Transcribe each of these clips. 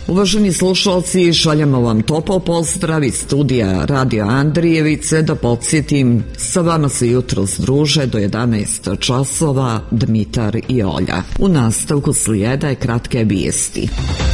Uvaženi slušalci, šaljemo vam topao pozdrav iz studija Radio Andrijevice. Da podsjetim, sa vama se jutros druže do 11 časova Dmitar i Olja. U nastavku slijede kratke vijesti.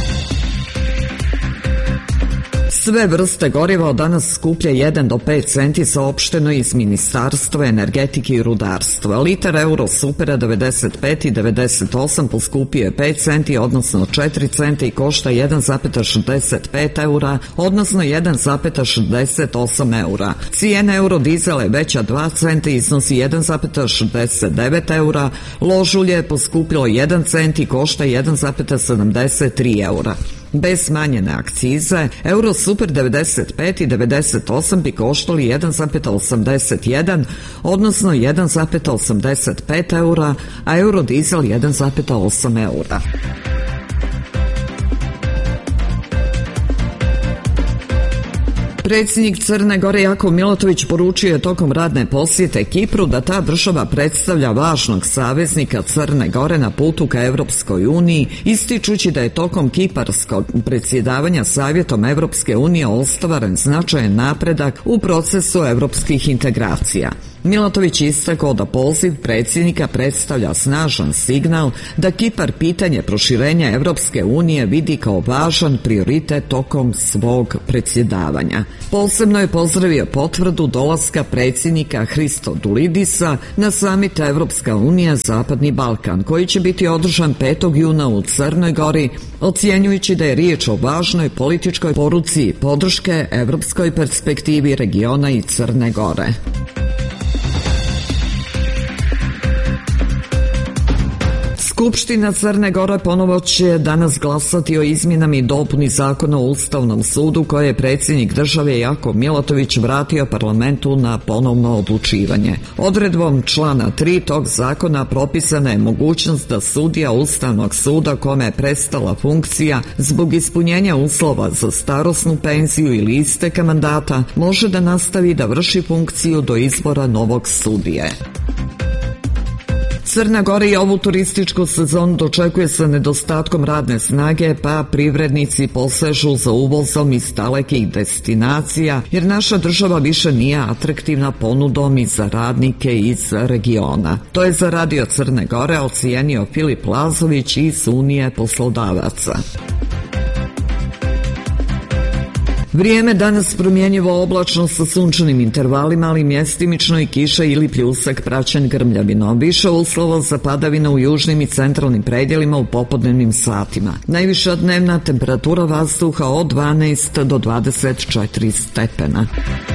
Sve vrste goriva od danas skuplja 1 do 5 centi, saopšteno iz Ministarstva energetike i rudarstva. Litar Eurosupera 95 i 98 poskupio je 5 centi, odnosno 4 centi i košta 1,65 eura, odnosno 1,68 eura. Cijena eurodizela je veća 2 centa i iznosi 1,69 eura. Ložulje je poskupilo 1 cent i košta 1,73 eura. Bez smanjene akcize, Eurosuper 95 i 98 bi koštali 1,81, odnosno 1,85 eura, a eurodizel 1,8 eura. Predsjednik Crne Gore Jakov Milatović poručio je tokom radne posjete Kipru da ta država predstavlja važnog saveznika Crne Gore na putu ka Evropskoj uniji, ističući da je tokom kiparskog predsjedavanja Savjetom Evropske unije ostvaren značajan napredak u procesu evropskih integracija. Milatović istakao da poziv predsjednika predstavlja snažan signal da Kipar pitanje proširenja Evropske unije vidi kao važan prioritet tokom svog predsjedavanja. Posebno je pozdravio potvrdu dolaska predsjednika Christodoulidisa na samit Evropska unija Zapadni Balkan, koji će biti održan 5. juna u Crnoj Gori, ocjenjujući da je riječ o važnoj političkoj poruci podrške evropskoj perspektivi regiona i Crne Gore. Skupština Crne Gore ponovo će danas glasati o izmjenama i dopuni Zakona o Ustavnom sudu koje je predsjednik države Jakov Milatović vratio parlamentu na ponovno odlučivanje. Odredbom člana 3 tog zakona propisana je mogućnost da sudija Ustavnog suda kome je prestala funkcija zbog ispunjenja uslova za starosnu penziju ili isteka mandata može da nastavi da vrši funkciju do izbora novog sudije. Crna Gora i ovu turističku sezonu dočekuje sa nedostatkom radne snage, pa privrednici posežu za uvozom iz dalekih destinacija, jer naša država više nije atraktivna ponudom i za radnike iz regiona. To je za Radio Crne Gore ocijenio Filip Lazović iz Unije poslodavaca. Vrijeme danas promjenjivo oblačno sa sunčanim intervalima, ali mjestimično i kiša ili pljusak praćen grmljavinom. Više uslova za padavine u južnim i centralnim predjelima u popodnevnim satima. Najviša dnevna temperatura vazduha od 12 do 24 stepena.